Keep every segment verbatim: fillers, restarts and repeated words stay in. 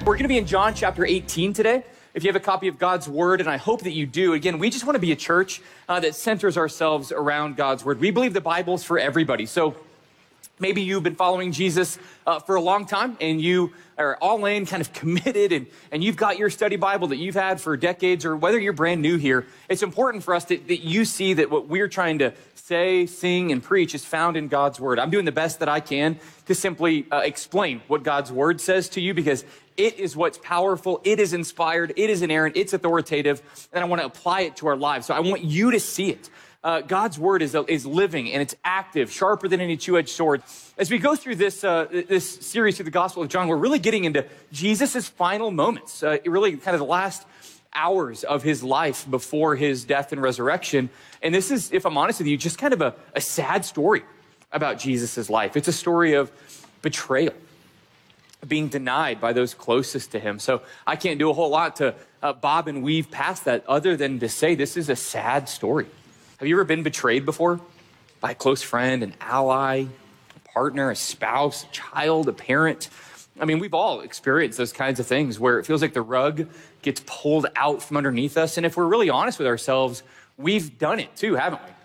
We're going to be in John chapter eighteen today. If you have a copy of God's Word, and I hope that you do, again, we just want to be a church uh, that centers ourselves around God's Word. We believe the Bible's for everybody. So maybe you've been following Jesus uh, for a long time, and you are all in, kind of committed, and, and you've got your study Bible that you've had for decades, or whether you're brand new here. It's important for us that, that you see that what we're trying to say, sing, and preach is found in God's Word. I'm doing the best that I can to simply uh, explain what God's Word says to you, because it is what's powerful, it is inspired, it is inerrant, it's authoritative, and I want to apply it to our lives. So I want you to see it. Uh, God's Word is, is living, and it's active, sharper than any two-edged sword. As we go through this, uh, this series through the Gospel of John, we're really getting into Jesus' final moments, uh, really kind of the last hours of his life before his death and resurrection. And this is, if I'm honest with you, just kind of a, a sad story about Jesus' life. It's a story of betrayal, being denied by those closest to him. So I can't do a whole lot to uh, bob and weave past that other than to say this is a sad story. Have you ever been betrayed before by a close friend, an ally, a partner, a spouse, a child, a parent? I mean, we've all experienced those kinds of things where it feels like the rug gets pulled out from underneath us. And if we're really honest with ourselves, we've done it too, haven't we?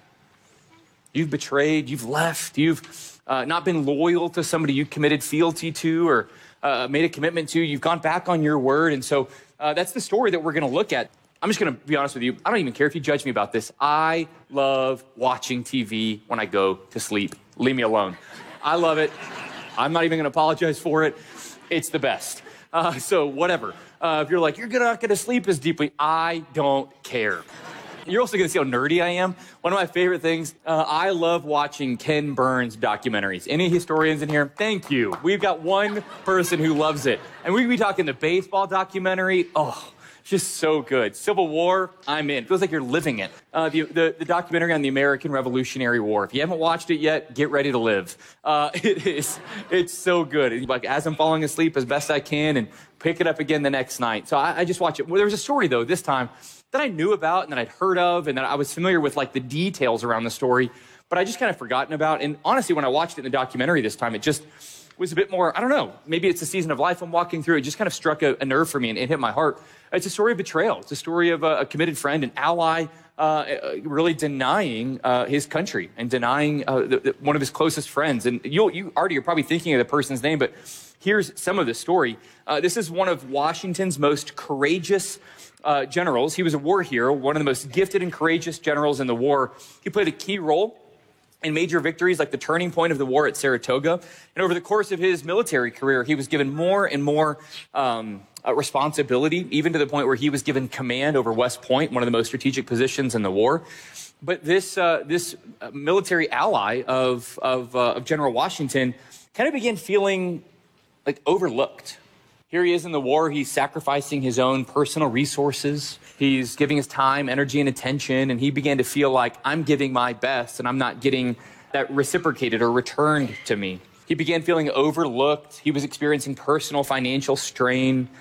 You've betrayed, you've left, you've uh, not been loyal to somebody you committed fealty to or uh, made a commitment to. You've gone back on your word. And so uh, that's the story that we're going to look at. I'm just going to be honest with you. I don't even care if you judge me about this. I love watching T V when I go to sleep. Leave me alone. I love it. I'm not even going to apologize for it. It's the best. Uh, so whatever. Uh, if you're like, you're not going to sleep as deeply, I don't care. You're also going to see how nerdy I am. One of my favorite things, uh, I love watching Ken Burns documentaries. Any historians in here? Thank you. We've got one person who loves it. And we're going to be talking the baseball documentary. Oh, just so good. Civil War, I'm in. Feels like you're living it. Uh, the, the, the documentary on the American Revolutionary War. If you haven't watched it yet, get ready to live. Uh, it is, it's so good. Like, as I'm falling asleep as best I can and pick it up again the next night. So I, I just watch it. Well, there was a story, though, this time that I knew about and that I'd heard of and that I was familiar with, like, the details around the story, but I just kind of forgotten about. And honestly, when I watched it in the documentary this time, it just was a bit more, I don't know, maybe it's a season of life I'm walking through. It just kind of struck a, a nerve for me and it hit my heart. It's a story of betrayal. It's a story of a, a committed friend, an ally, uh, really denying uh, his country and denying uh, the, the, one of his closest friends. And you'll, you already are probably thinking of the person's name, but here's some of the story. Uh, this is one of Washington's most courageous uh, generals. He was a war hero, one of the most gifted and courageous generals in the war. He played a key role in major victories like the turning point of the war at Saratoga. And over the course of his military career, he was given more and more um, uh, responsibility, even to the point where he was given command over West Point, one of the most strategic positions in the war. But this uh, this military ally of, of, uh, of General Washington kind of began feeling like overlooked. Here he is in the war. He's sacrificing his own personal resources. He's giving his time, energy, and attention. And he began to feel like, I'm giving my best and I'm not getting that reciprocated or returned to me. He began feeling overlooked. He was experiencing personal financial strain.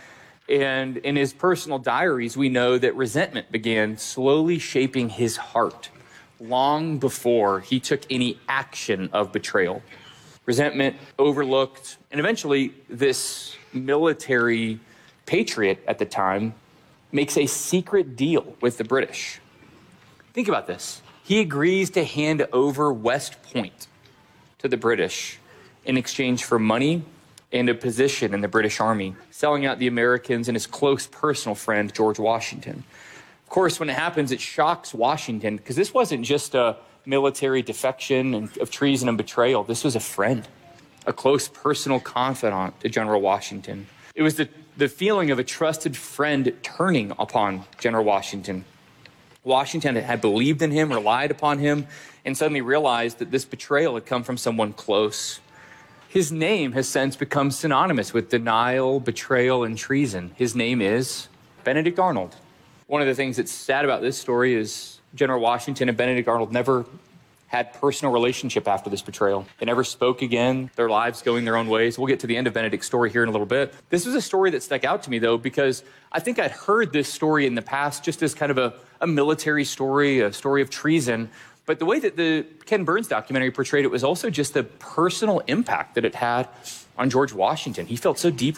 And in his personal diaries, we know that resentment began slowly shaping his heart long before he took any action of betrayal. Resentment, overlooked, and eventually this military patriot at the time makes a secret deal with the British. Think about this. He agrees to hand over West Point to the British in exchange for money and a position in the British Army, selling out the Americans and his close personal friend, George Washington. Of course, when it happens, it shocks Washington because this wasn't just a military defection and of treason and betrayal. This was a friend, a close personal confidant to General Washington. It was the, the feeling of a trusted friend turning upon General Washington. Washington had believed in him, relied upon him, and suddenly realized that this betrayal had come from someone close. His name has since become synonymous with denial, betrayal, and treason. His name is Benedict Arnold. One of the things that's sad about this story is General Washington and Benedict Arnold never had personal relationship after this betrayal. They never spoke again, their lives going their own ways. We'll get to the end of Benedict's story here in a little bit. This was a story that stuck out to me, though, because I think I'd heard this story in the past just as kind of a, a military story, a story of treason. But the way that the Ken Burns documentary portrayed it was also just the personal impact that it had on George Washington. He felt so deeply